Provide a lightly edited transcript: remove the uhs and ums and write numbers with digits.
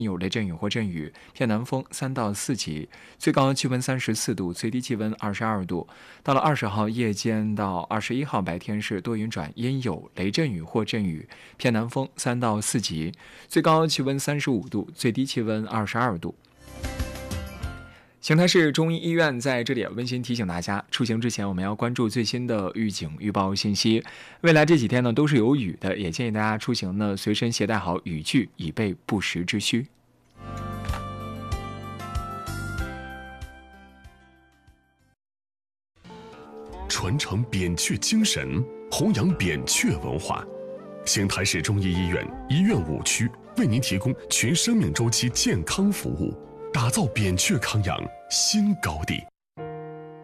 有雷阵雨或阵雨，偏南风3到4级，最高气温34度，最低气温22度。到了20号夜间到21号白天是多云转阴，有雷阵雨或阵雨，偏南风3到4级，最高气温35度，最低气温22度。邢台市中医医院在这里温馨提醒大家，出行之前我们要关注最新的预警预报信息。未来这几天呢都是有雨的，也建议大家出行呢随身携带好雨具，以备不时之需。 传承扁鹊精神，弘扬扁鹊文化。邢台市中医医院医院5区为您提供全生命周期健康服务，打造扁鹊康养新高地。